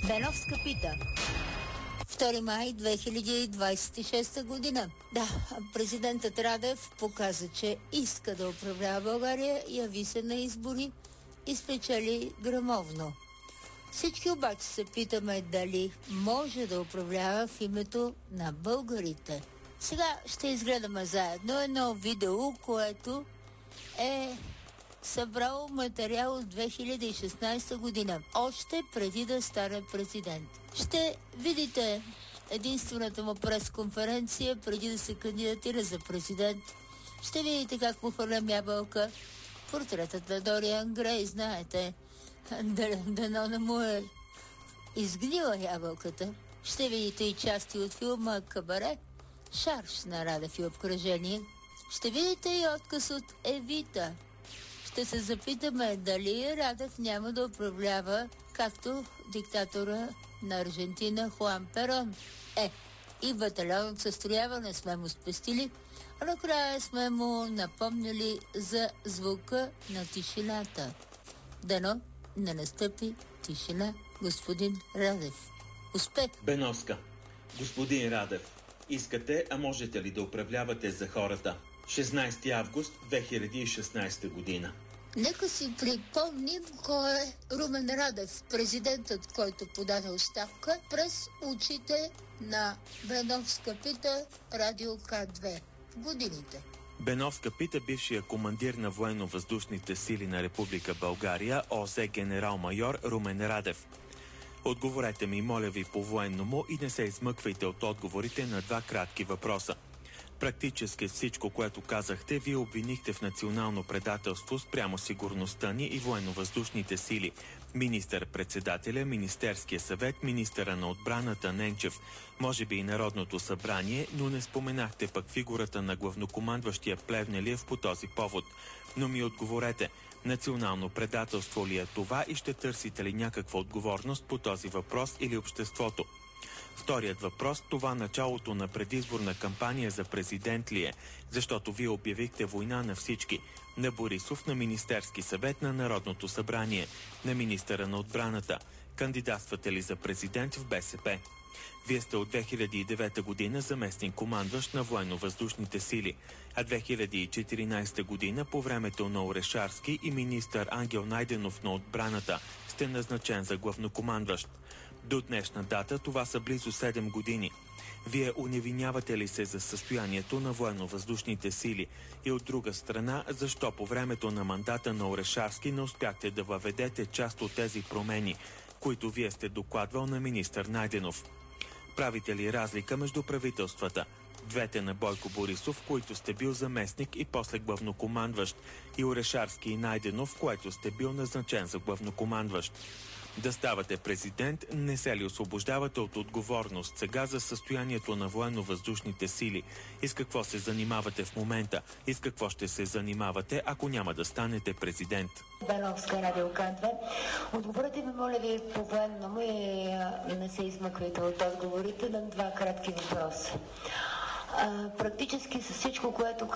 Беновска пита. 2 май 2026 година. Да, президентът Радев показа, че иска да управлява България, яви се на избори и спечели грамовно. Всички обаче се питаме дали може да управлява в името на българите. Сега ще изгледаме заедно едно видео, което е събрал материал от 2016 година, още преди да стане президент. Ще видите единствената му пресконференция преди да се кандидатира за президент. Ще видите как му хвърлям ябълка. Портретът на Дориан Грей, знаете, дано не му е изгнила ябълката. Ще видите и части от филма Кабаре, Шарж на Радев и обкръжение. Ще видите и отказ от Евита. Ще се запитаме дали Радев няма да управлява както диктатора на Аржентина Хуан Перон. И батальон от състрояване сме му спестили, а накрая сме му напомнили за звука на тишината. Дано не настъпи тишина, господин Радев. Успех! Беновска. Господин Радев, искате, а можете ли да управлявате за хората? 16 август 2016 година. Нека си припомним кой е Румен Радев, президентът, който подаде оставка през очите на Беновска пита, Радио К2 в годините. Беновска пита бившия командир на военно-въздушните сили на Република България, ОС генерал-майор Румен Радев. Отговорете ми, моля ви, по военному и не се измъквайте от отговорите на два кратки въпроса. Практически всичко, което казахте, вие обвинихте в национално предателство спрямо сигурността ни и военно-въздушните сили. Министър-председателя, Министерския съвет, министъра на отбраната Ненчев, може би и Народното събрание, но не споменахте пък фигурата на главнокомандващия Плевнелиев по този повод. Но ми отговорете, национално предателство ли е това и ще търсите ли някаква отговорност по този въпрос или обществото? Вторият въпрос, това началото на предизборна кампания за президент ли е? Защото вие обявихте война на всички. На Борисов, на Министерски съвет, на Народното събрание, на министъра на отбраната. Кандидатствате ли за президент в БСП? Вие сте от 2009 година заместник-командващ на военно-въздушните сили, а 2014 година по времето на Орешарски и министър Ангел Найденов на отбраната сте назначен за главнокомандващ. До днешна дата това са близо 7 години. Вие уневинявате ли се за състоянието на военно-въздушните сили? И от друга страна, защо по времето на мандата на Орешарски не успяхте да въведете част от тези промени, които вие сте докладвал на министър Найденов? Правите ли разлика между правителствата? Двете на Бойко Борисов, в които сте бил заместник и после главнокомандващ, и Орешарски и Найденов, в което сте бил назначен за главнокомандващ. Да ставате президент, не се ли освобождавате от отговорност сега за състоянието на военно-въздушните сили? И с какво се занимавате в момента? И с какво ще се занимавате, ако няма да станете президент? Беновска, Радио К2. Отговорете ми, моля ви, по военному и не се измъквайте от отговорите на два кратки въпроса. Практически с всичко, което